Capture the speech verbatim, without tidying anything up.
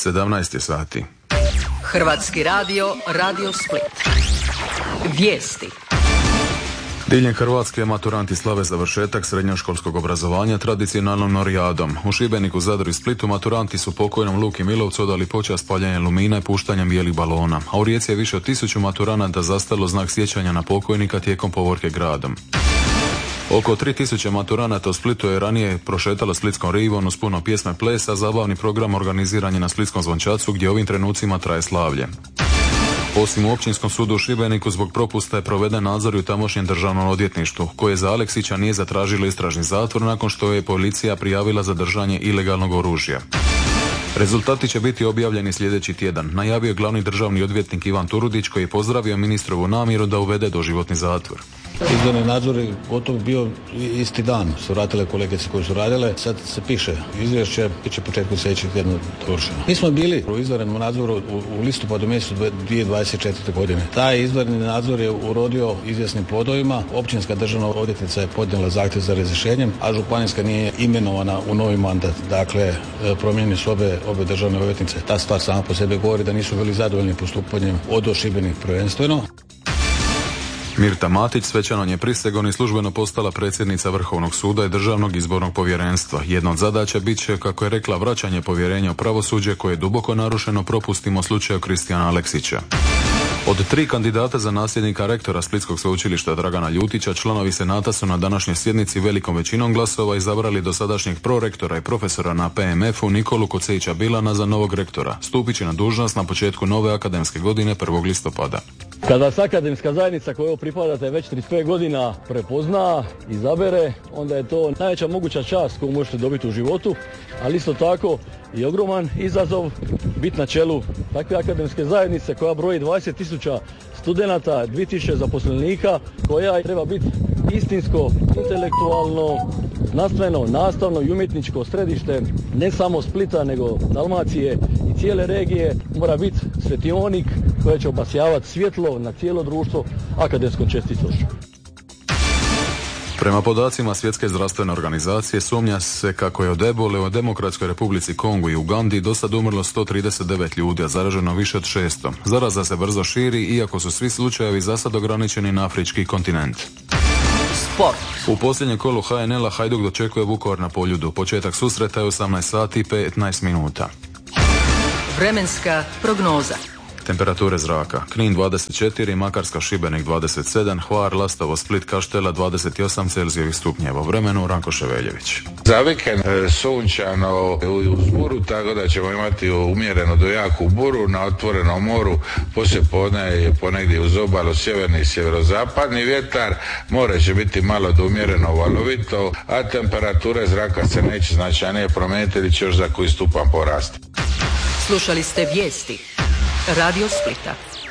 sedamnaest je sati. Hrvatski radio, Radio Split. Vijesti. Diljem Hrvatske maturanti slave završetak srednjoškolskog obrazovanja tradicionalnom norijadom. U Šibeniku, Zadru i Splitu maturanti su pokojnom Luki Milovcu odali počast paljenjem lumina i puštanjem bijelih balona, a u Rijeci je više od tisuću maturanata zastalo znak sjećanja na pokojnika tijekom povorke gradom. Oko tri tisuće maturanata u Splitu je ranije prošetalo Splitskom rivom uz puno pjesme plesa, zabavni program organiziran je na Splitskom Zvončacu gdje ovim trenucima traje slavlje. Osim u Općinskom sudu u Šibeniku zbog propusta je proveden nadzor i u tamošnjem državnom odvjetništvu, koje za Aleksića nije zatražilo istražni zatvor nakon što je policija prijavila za držanje ilegalnog oružja. Rezultati će biti objavljeni sljedeći tjedan, najavio je glavni državni odvjetnik Ivan Turudić koji je pozdravio ministrovu namjeru da uvede doživotni zatvor. Izvorni nadzor je gotovo bio isti dan, su vratile kolegice koje su radile, sad se piše izvješće, bit će početkom sljedećeg tjedna dovršeno. Mi smo bili u izvanrednom nadzoru u, u listopadu mjesecu dvije tisuće dvadeset četvrte. godine. Taj izvanredni nadzor je urodio izvjesnim plodovima, općinska državna odvjetnica je podnijela zahtjev za razrješenjem, a županijska nije imenovana u novi mandat, dakle promijenjene su obe, obe državne odvjetnice. Ta stvar sama po sebi govori da nisu bili zadovoljni postupanjem od Šibenik prvenstveno. Mirta Matić svečanom je prisegom i službeno postala predsjednica Vrhovnog suda i Državnog izbornog povjerenstva. Jedna od zadaća bit će, kako je rekla, vraćanje povjerenja u pravosuđe koje je duboko narušeno propustima slučaju Kristijana Aleksića. Od tri kandidata za nasljednika rektora Splitskog sveučilišta Dragana Ljutića, članovi senata su na današnjoj sjednici velikom većinom glasova izabrali dosadašnjeg prorektora i profesora na P M F-u Nikolu Kocića Bilana za novog rektora. Stupit će na dužnost na početku nove akademske godine prvog listopada. Kada se akademska zajednica kojoj pripadate već trideset pet godina prepozna, izabere, onda je to najveća moguća čast koju možete dobiti u životu, ali isto tako i ogroman izazov biti na čelu takve akademske zajednice koja broji dvadeset tisuća studenata, dvije tisuće zaposlenika, koja treba biti istinsko, intelektualno, znanstveno, nastavno i umjetničko središte ne samo Splita nego Dalmacije i cijele regije. Mora biti svetionik koja će obasjavati svjetlo na cijelo društvo akademskom čestitošću. Prema podacima Svjetske zdravstvene organizacije sumnja se kako je od ebole u Demokratskoj Republici Kongu i Ugandi do sad umrlo sto trideset devet ljudi, a zaraženo više od šesto. Zaraza se brzo širi, iako su svi slučajevi zasad ograničeni na afrički kontinent. Sport. U posljednjem kolu H N L-a Hajduk dočekuje Vukovar na Poljudu. Početak susreta je osamnaest sati i petnaest minuta. Vremenska prognoza. Temperature zraka: Knin dvadeset četiri, Makarska, Šibenik dvadeset sedam, Hvar, Lastovo, Split, Kaštela dvadeset osam Celzijevih stupnjeva. Vremenu Ranko Ševeljević. Za vikend sunčano uz buru, tako da ćemo imati umjereno do jaku buru na otvorenom moru. Poslije podne je ponegdje uz obalu sjeverni i sjeverozapadni vjetar. More će biti malo do umjereno valovito, a temperature zraka se neće značajnije promijeniti ili će još za koji stupanj porasti. Slušali ste vijesti Radio Splita.